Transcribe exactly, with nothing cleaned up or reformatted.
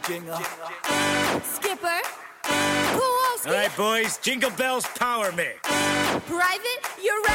Jingle. Skipper. Kowalski. All right, boys, Jingle Bells power me. Private, you're